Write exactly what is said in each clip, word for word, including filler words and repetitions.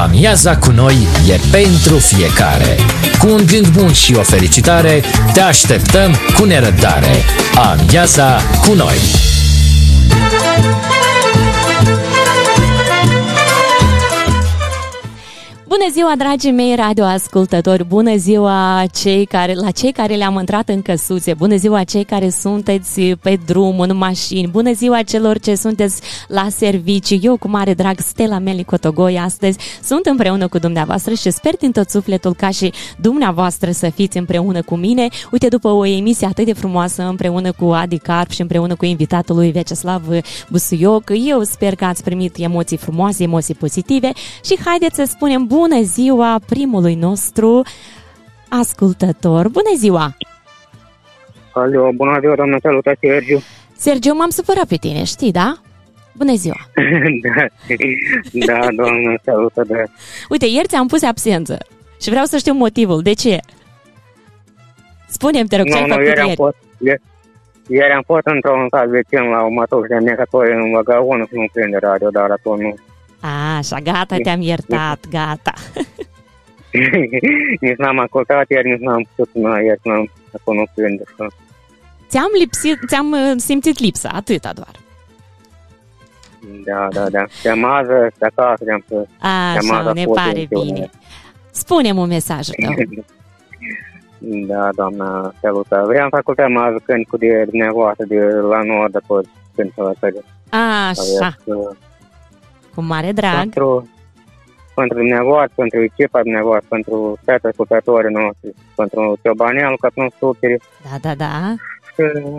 Amiaza cu noi e pentru fiecare. Cu un gând bun și o felicitare, te așteptăm cu nerăbdare. Amiaza cu noi! Bună ziua, dragii mei radioascultători! Bună ziua cei care, la cei care le-am intrat în căsuțe! Bună ziua cei care sunteți pe drum, în mașini! Bună ziua celor ce sunteți la serviciu! Eu, cu mare drag, Stella Meli Cotogoi, astăzi sunt împreună cu dumneavoastră și sper din tot sufletul ca și dumneavoastră să fiți împreună cu mine. Uite, după o emisie atât de frumoasă împreună cu Adi Carp și împreună cu invitatul lui Vyacheslav Busuioc, eu sper că ați primit emoții frumoase, emoții pozitive și haideți să spunem bună ziua primului nostru ascultător. Bună ziua! Alo, bună ziua, doamna, salută, Sergiu. Sergiu, m-am supărat pe tine, știi, da? Bună ziua! da, da, doamna, salută, da. Uite, ieri ți-am pus absență și vreau să știu motivul. De ce? Spune-mi, te rog, ce ai făcut ieri? Am ieri? fost, ieri, ieri am fost într-un caz vecin la o mătuș de mie, că toi în vagabonul și nu prinde radio, dar atunci nu. A, așa, gata, te-am iertat, gata. Nici n-am ascultat, ieri nici n-am putut, ieri n-am acolo nu prinde. Ți-am lipsit, ți-am uh, simțit lipsa, atâta doar. Da, da, da. Te-am ază, de acasă, te-am pus. Așa, ne pare bine. Spune-mi un mesaj tău. Da, doamna, salută. Vreau să ascultăm azi când cu de dumneavoastră, de la nouă, de tot, când să vă săgă. Așa. Cu mare drag. Pentru, pentru dumneavoastră, pentru echipa dumneavoastră, pentru toate ascultătorii noștri, pentru Ciobanealul, că nu superi. Da, da, da. Și,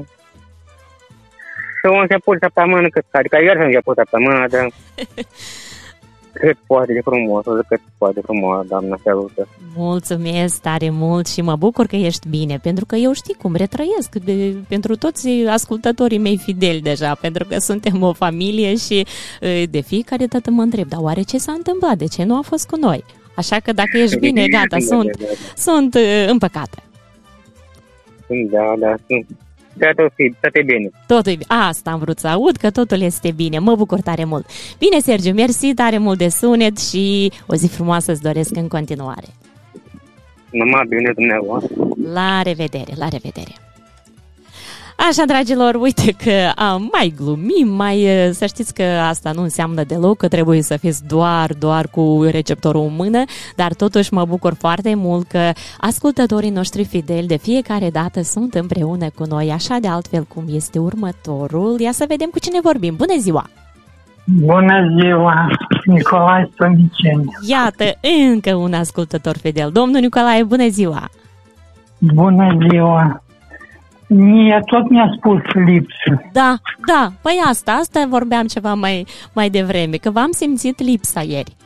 și au început săptămână, cât, adică ieri s-a început săptămâna, dar cât poate de frumos, cât poate de frumos, doamna, salută. Mulțumesc tare mult și mă bucur că ești bine, pentru că eu știi cum retrăiesc de, pentru toți ascultătorii mei fideli deja, pentru că suntem o familie și de fiecare dată mă întreb, dar oare ce s-a întâmplat? De ce nu a fost cu noi? Așa că dacă ești bine, gata, sunt, sunt împăcată. Da, da, sunt. Totul e bine. Totul e bine. Asta am vrut să aud, că totul este bine. Mă bucur tare mult. Bine, Sergiu, mersi tare mult de sunet și o zi frumoasă îți doresc în continuare. Numai bine dumneavoastră. La revedere, la revedere. Așa, dragilor, uite că am mai glumim, mai, să știți că asta nu înseamnă deloc că trebuie să fiți doar, doar cu receptorul în mână, dar totuși mă bucur foarte mult că ascultătorii noștri fideli de fiecare dată sunt împreună cu noi, așa de altfel cum este următorul. Ia să vedem cu cine vorbim. Bună ziua! Bună ziua, Nicolae Stăniceni. Iată, încă un ascultător fidel. Domnul Nicolae, bună ziua! Bună ziua! Mie tot mi-a spus lipsă. Da, da, păi asta, asta vorbeam ceva mai, mai devreme, că v-am simțit lipsa ieri.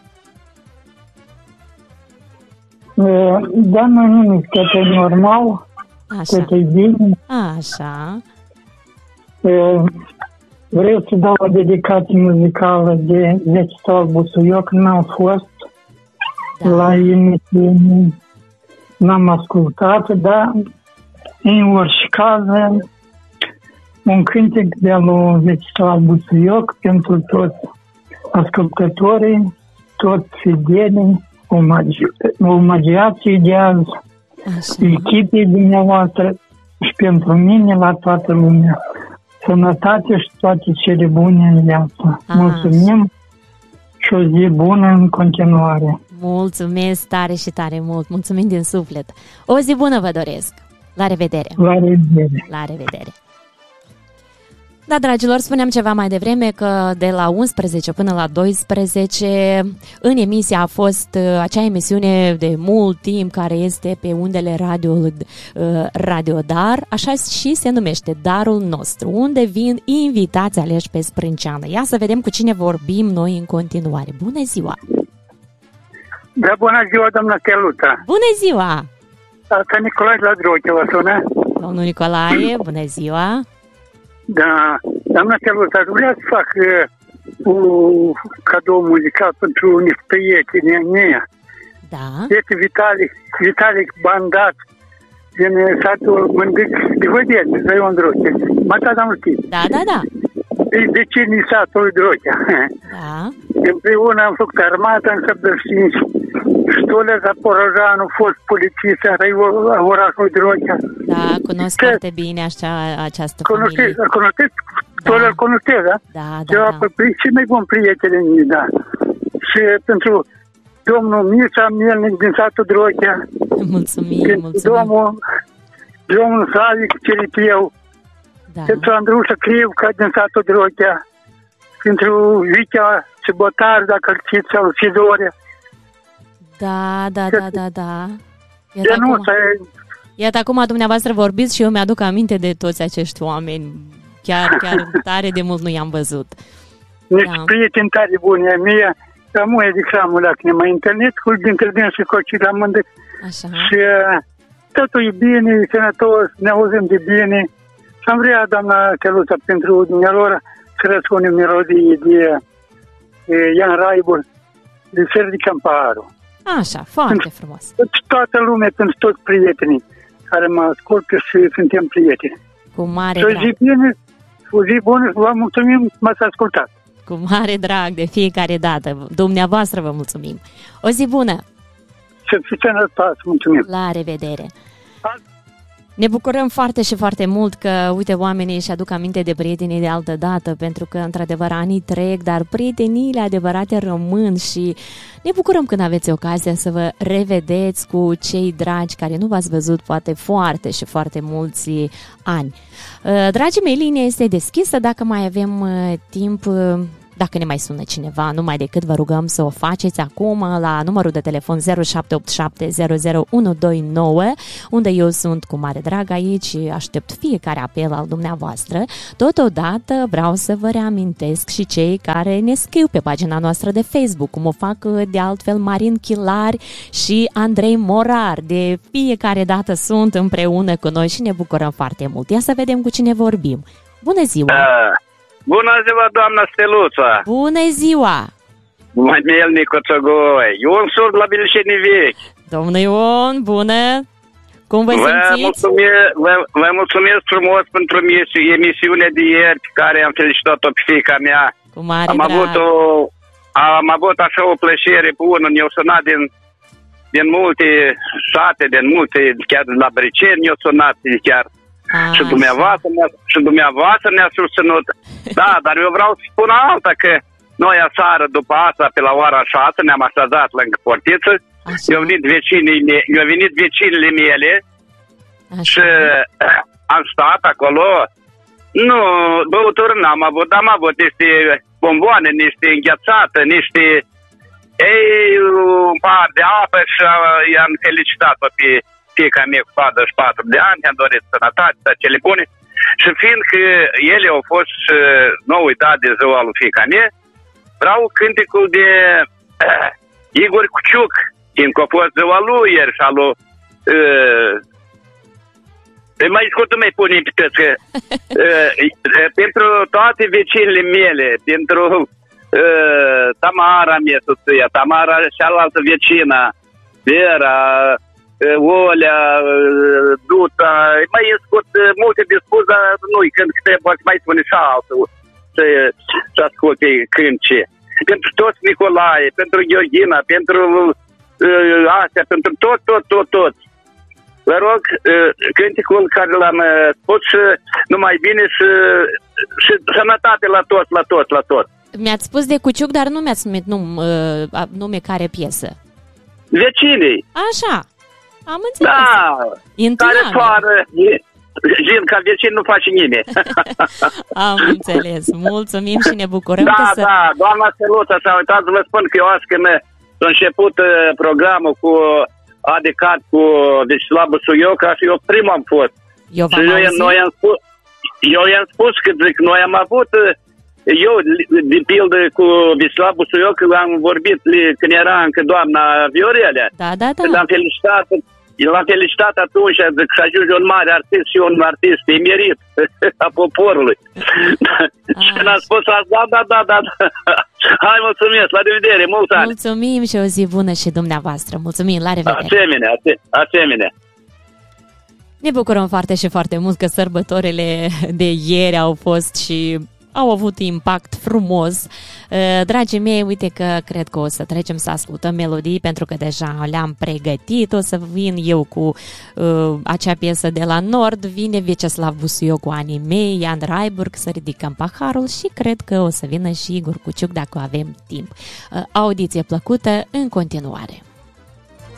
Da, nu nimic, tot e normal, așa. tot e bine. Așa. Vreau să dau o dedicație muzicală de Vyacheslav Busuioc, n-am fost da. La emisiune, n-am ascultat, dar în orice caz, un cântec de lui Vyacheslav Busuioc pentru toți ascultătorii, toți fidelii, omagiații de azi, echipii dumneavoastră și pentru mine, la toată lumea. Sănătate și toate cele bune în viață. A, mulțumim și o zi bună în continuare. Mulțumesc tare și tare mult, mulțumim din suflet. O zi bună vă doresc. La revedere! La revedere! La revedere! Da, dragilor, spuneam ceva mai devreme că de la unsprezece până la doisprezece în emisie a fost acea emisiune de mult timp care este pe undele Radio, Radio Dar, așa și se numește Darul Nostru, unde vin invitați aleși pe Sprânceană. Ia să vedem cu cine vorbim noi în continuare. Bună ziua! Da, bună ziua, doamna Steluța! Bună ziua! Asta Nicolae la Droche, vă sună? Domnul Nicolae, bună ziua! Da, doamna Steluța, aș vrea să fac uh, un cadou muzical pentru niște prieteni mei. Da. Este Vitalic, Vitalic Bandat, din satul Mândic de Vădet, de Ion Droche. Mă, da, nu știți. Da, da, da. De, de ce din satul Droche? Da. Împreună am făcut armata în Săbdășinci. Stolea Zaporojeanu, fost polițist în orașul Droghea. Da, cunosc Ce? foarte bine așa, această familie. Cunoșteți? Stolea îl cunoșteți, da? Da, da, Eu, da. cei mai buni prieteni mei, da. Și pentru domnul Mircea Mielnic din satul Droghea. Mulțumim, pentru mulțumim. Domnul, domnul Slavic Ceritieu. Da. Pentru Andrușa Crivca din satul Droghea. Pentru Vitea Cibotar, dacă îl știți, sau Sidoria. Da, da, da, da, da. Iată De nu, acum, iată acum dumneavoastră vorbiți și eu mi-aduc aminte de toți acești oameni. Chiar, chiar tare de mult nu i-am văzut. Nici Da. prieteni tare buni a mie, am e de cramul dacă ne mai întâlnit cu dintre dâns și coci la mândă. Așa. Și uh, totul e bine, e sănătos, ne auzim de bine. Și am vrea, doamna Căluța, pentru dumnealor să răspunem melodii de uh, Ian Raibul, de Serdi Camparu. Așa, foarte frumos. Pentru toată lumea, pentru toți prietenii care mă ascultă și suntem prieteni. Cu mare Și o drag. zi bine, o zi bună, vă mulțumim că m-ați ascultat. Cu mare drag de fiecare dată. Dumneavoastră vă mulțumim. O zi bună! Să fiți sănătoși, mulțumim. La revedere! Ne bucurăm foarte și foarte mult că, uite, oamenii își aduc aminte de prietenii de altă dată, pentru că, într-adevăr, anii trec, dar prieteniile adevărate rămân și ne bucurăm când aveți ocazia să vă revedeți cu cei dragi care nu v-ați văzut poate foarte și foarte mulți ani. Dragii mei, linia este deschisă, dacă mai avem timp. Dacă ne mai sună cineva, numai decât vă rugăm să o faceți acum la numărul de telefon zero șapte opt șapte zero zero unu doi nouă, unde eu sunt cu mare drag aici și aștept fiecare apel al dumneavoastră. Totodată vreau să vă reamintesc și cei care ne scriu pe pagina noastră de Facebook, cum o fac de altfel Marin Chilari și Andrei Morar. De fiecare dată sunt împreună cu noi și ne bucurăm foarte mult. Ia să vedem cu cine vorbim. Bună ziua! Uh. Bună ziua, doamna Steluța! Bună ziua! Mai Mielnicu Țogoi! Ion Surd la Bilșeni Vechi! Domnul Ion, bună! Cum vă simțiți? Mulțumesc, vă, vă mulțumesc frumos pentru emisiunea de ieri, pe care am felicitat-o pe fiica mea. Cu mare am drag. avut, o, am avut așa o plăcere bună, ne-au sunat din, din multe sate, din multe, chiar la Briceni ne-au sunat chiar. A, și dumneavoastră, ne-a, și dumneavoastră ne-a susținut. Da, dar eu vreau să spun alta, că noi aseară, după asta, pe la ora șase, ne-am așezat lângă portiță. Eu venit vecinii, eu venit vecinile mele. Așa. Și am stat acolo. Nu, băuturi n-am avut, dar am avut niște bomboane, niște înghețată, niște... Ei, un par de apă și i-am felicitat-o pe fiica mea cu patruzeci și patru de ani, i-am dorit sănătate, toate cele bune. Și fiindcă ele au fost și nu uitat de ziua lui fiica mea, vreau cântecul de uh, Igor Cuciuc, fiindcă a fost ziua lui ieri și a lui... Uh, mai scurt, mai pune pe tăți, că uh, uh, pentru toate vecinile mele, pentru uh, Tamara mea, soția, Tamara cealaltă vecină, Vera, Olea, Duta, mai scurt, multe de spus, dar nu-i când trebuie, mai spune și altul să, să asculte când ce. Pentru toți Nicolae, pentru Gheorghina, pentru uh, astea, pentru tot, tot, tot, tot. Vă rog, uh, cânticul care l-am uh, spus și numai bine și, și sănătate la tot, la tot, la tot. Mi-ați spus de Cuciuc, dar nu mi-ați numit num, uh, nume care piesă. Vecinii. Așa. Am înțeles. Da, care foară, gen ca vecin nu face nimeni. Am înțeles. Mulțumim și ne bucurăm da, că să... Da, doamna Steluța s-a uitat să vă spun că eu azi când a început programul cu adicat cu Vecislavu Suioca și eu primul am fost. Eu v-am și eu, noi am spus, eu i-am spus că zic, noi am avut, eu de pildă cu Vecislavu Suioca am vorbit când era încă doamna Viorelea. Da, da, da. Când am felicitat, l-am felicitat atunci, zic, să ajungi un mare artist și un artist emerit a poporului. Și când am spus asta, da, da, da, da. Hai, mulțumesc, la revedere, mulți ani. Mulțumim și o zi bună și dumneavoastră. Mulțumim, la revedere. Asemenea, asemenea. Ne bucurăm foarte și foarte mult că sărbătorile de ieri au fost și au avut impact frumos. Dragii mei, uite că cred că o să trecem să ascultăm melodii, pentru că deja le-am pregătit. O să vin eu cu uh, acea piesă de la Nord, vine Vyacheslav Busuioc cu anii mei, Ian Raiburg, Să ridicăm paharul și cred că o să vină și Igor Cuciuc dacă avem timp. Uh, audiție plăcută în continuare.